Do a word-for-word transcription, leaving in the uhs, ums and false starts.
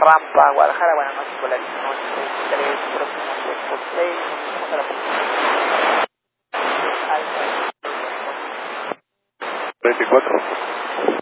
rampa Guadalajara. Buenas noches, Volaris noventa y tres, próximo seis por seis, vamos a la treinta y cuatro.